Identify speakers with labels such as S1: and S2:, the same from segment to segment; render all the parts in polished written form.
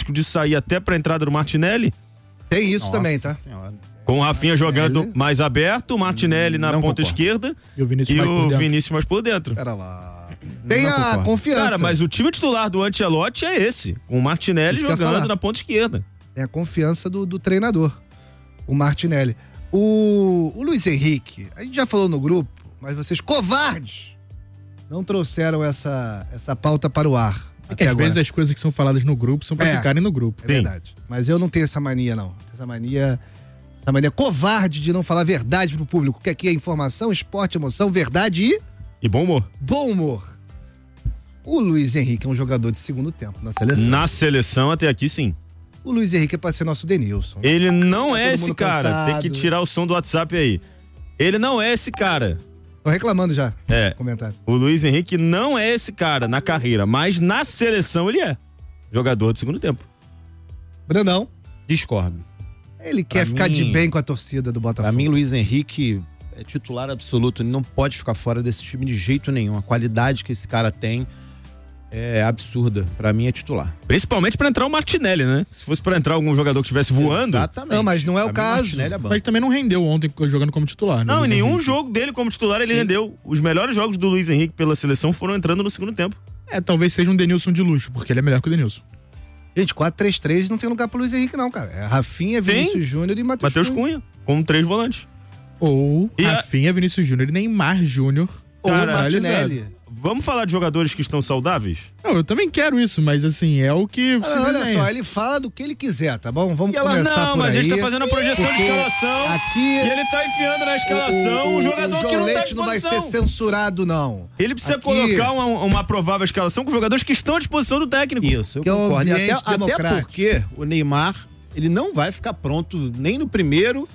S1: risco de sair até pra entrada do Martinelli?
S2: Tem isso também, tá?
S3: Senhora.
S1: Com o Rafinha jogando mais aberto, o Martinelli na ponta esquerda
S4: e o Vinícius
S1: mais por dentro.
S2: Pera lá. Tem a confiança.
S1: Cara, mas o time titular do Ancelotti é esse. Com o Martinelli jogando na ponta esquerda.
S2: Tem a confiança do treinador, o Martinelli. O Luiz Henrique, a gente já falou no grupo, mas vocês, covardes, não trouxeram essa pauta para o ar.
S4: É que às vezes as coisas que são faladas no grupo são para ficarem no grupo.
S2: É verdade. Mas eu não tenho essa mania, não. Essa mania covarde de não falar verdade pro público, que aqui é informação, esporte, emoção, verdade
S1: e bom humor.
S2: Bom humor. O Luiz Henrique é um jogador de segundo tempo na seleção.
S1: Na seleção até aqui, sim.
S2: O Luiz Henrique é pra ser nosso Denilson.
S1: Ele não é esse cara. Cansado. Tem que tirar o som do WhatsApp aí. Ele não é esse cara.
S2: Tô reclamando já.
S1: Comentário. O Luiz Henrique não é esse cara na carreira, mas na seleção ele é. Jogador de segundo tempo.
S2: Brandão.
S3: Discordo.
S2: Ele quer ficar de bem com a torcida do Botafogo.
S3: Pra mim, Luiz Henrique é titular absoluto. Ele não pode ficar fora desse time de jeito nenhum. A qualidade que esse cara tem é absurda. Pra mim é titular.
S1: Principalmente pra entrar o Martinelli, né? Se fosse pra entrar algum jogador que estivesse voando.
S3: Exatamente.
S2: Não, mas não é o caso.
S4: Mas também não rendeu ontem jogando como titular, né?
S1: Não, em nenhum jogo dele como titular ele rendeu. Os melhores jogos do Luiz Henrique pela seleção foram entrando no segundo tempo.
S4: Talvez seja um Denilson de luxo, porque ele é melhor que o Denilson.
S2: Gente, 4-3-3 não tem lugar pro Luiz Henrique, não, cara. É Rafinha, Vinícius Júnior e Matheus
S1: Cunha. Com 3 volantes.
S4: Ou Rafinha, Vinícius Júnior e Neymar Júnior.
S2: Ou Martinelli.
S1: Vamos falar de jogadores que estão saudáveis?
S4: Não, eu também quero isso, mas assim, é o que...
S2: olha só, ele fala do que ele quiser, tá bom? Vamos começar por aí.
S1: Mas a gente tá fazendo a projeção de escalação
S2: aqui,
S1: e ele tá enfiando na escalação o jogador que não tá à disposição.
S2: Não vai ser censurado, não.
S1: Ele precisa colocar uma provável escalação com jogadores que estão à disposição do técnico.
S3: Isso, eu concordo. Até porque o Neymar, ele não vai ficar pronto nem no primeiro...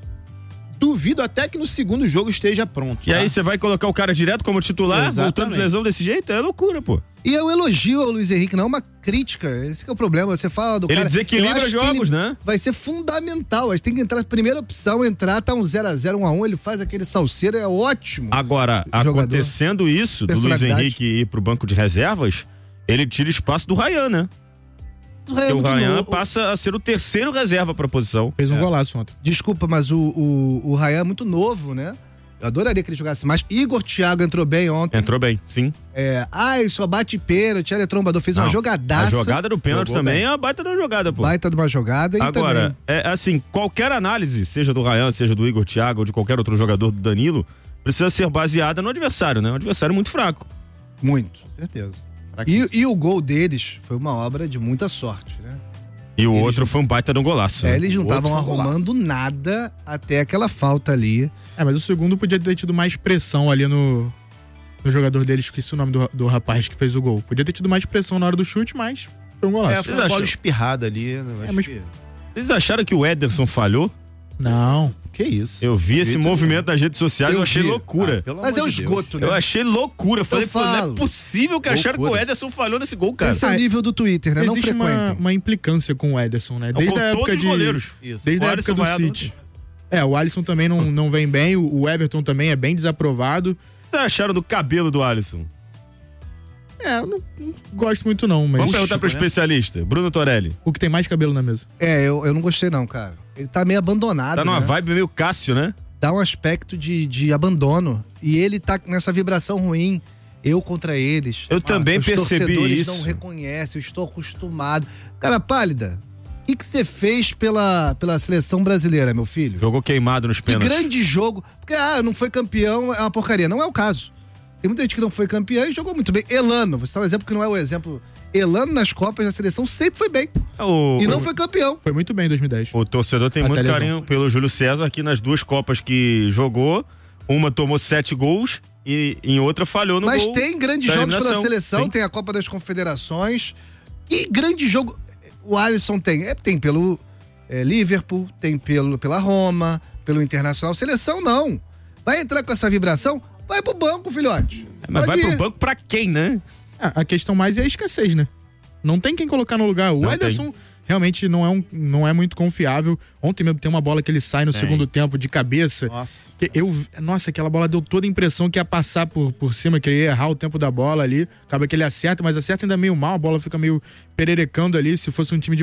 S3: Duvido até que no segundo jogo esteja pronto.
S1: E aí você vai colocar o cara direto como titular, voltando de lesão desse jeito? É loucura, pô.
S2: E eu elogio ao Luiz Henrique, não é uma crítica. Esse que é o problema. Você fala do cara...
S1: Ele desequilibra jogos, né?
S2: Vai ser fundamental. A gente tem que entrar, primeira opção, entrar, tá um 0x0, 1x1, ele faz aquele salseiro, é ótimo.
S1: Agora, acontecendo isso, do Luiz Henrique ir pro banco de reservas, ele tira espaço do Ryan, né? Porque o Ryan passa a ser o terceiro reserva pra posição.
S4: Fez um golaço ontem.
S2: Desculpa, mas o Ryan é muito novo, né? Eu adoraria que ele jogasse mais. Igor Thiago entrou bem ontem.
S1: Entrou bem, sim.
S2: Ele só bate pênalti, ele é trombador, fez uma jogadaça.
S1: A jogada do pênalti também é uma baita de uma jogada, pô.
S2: Baita de uma jogada.
S1: Agora, assim, qualquer análise, seja do Ryan, seja do Igor Thiago ou de qualquer outro jogador do Danilo, precisa ser baseada no adversário, né? Um adversário muito fraco.
S2: Muito.
S3: Com certeza.
S2: E o gol deles foi uma obra de muita sorte, né?
S1: E o outro foi um baita de um golaço.
S2: Eles não estavam arrumando nada até aquela falta ali.
S4: Mas o segundo podia ter tido mais pressão ali no jogador deles, esqueci o nome do rapaz que fez o gol. Podia ter tido mais pressão na hora do chute, mas foi um golaço.
S3: Foi uma bola espirrada ali.
S1: Vocês acharam que o Ederson falhou?
S4: Não.
S3: Que isso?
S1: Eu vi esse movimento nas redes sociais, eu achei loucura.
S2: Mas é o esgoto, né?
S1: Eu achei loucura. Falei, pô, não é possível que acharam que o Ederson falhou nesse gol, cara.
S2: Esse é o nível do Twitter, né?
S4: Existe uma implicância com o Ederson, né? Desde a época de goleiros. Desde a época do City. O Alisson também não vem bem, o Everton também é bem desaprovado.
S1: O que vocês acharam do cabelo do Alisson?
S4: Eu não gosto muito não, mas...
S1: Vamos perguntar pro especialista, Bruno Torelli.
S4: O que tem mais cabelo na mesa.
S2: Eu não gostei não, cara. Ele tá meio abandonado,
S1: tá numa vibe meio Cássio, né?
S2: Dá um aspecto de abandono. E ele tá nessa vibração ruim. Eu contra eles.
S1: Eu também percebi isso.
S2: Os não reconhecem, eu estou acostumado. Cara, Pálida, o que você fez pela seleção brasileira, meu filho?
S1: Jogou queimado nos pênaltis.
S2: Que grande jogo. Porque, não foi campeão, é uma porcaria. Não é o caso. Tem muita gente que não foi campeã e jogou muito bem. Elano, vou citar um exemplo que não é o exemplo. Elano nas Copas da seleção sempre foi bem. E não foi campeão.
S4: Foi muito bem em 2010.
S1: O torcedor tem muito carinho pelo Júlio César, que nas 2 Copas que jogou, uma tomou 7 gols e em outra falhou no gol.
S2: Mas tem grandes jogos pela seleção, tem a Copa das Confederações. E grande jogo o Alisson tem. Tem pelo Liverpool, tem pela Roma, pelo Internacional. Seleção não. Vai entrar com essa vibração? Vai pro banco, filhote.
S1: Mas vai pro banco pra quem, né?
S4: A questão mais é a escassez, né? Não tem quem colocar no lugar. O Ederson realmente não é muito confiável. Ontem mesmo tem uma bola que ele sai no segundo tempo de cabeça. Nossa, aquela bola deu toda a impressão que ia passar por cima, que ele ia errar o tempo da bola ali. Acaba que ele acerta, mas acerta ainda meio mal. A bola fica meio pererecando ali. Se fosse um time de